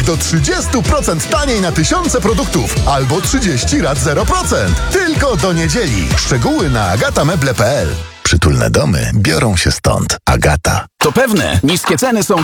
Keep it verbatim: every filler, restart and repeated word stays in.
Jak do trzydzieści procent taniej na tysiące produktów albo trzydzieści rat zero procent. Tylko do niedzieli. Szczegóły na agatameble kropka p l. Przytulne domy biorą się stąd. Agata. To pewne, niskie ceny są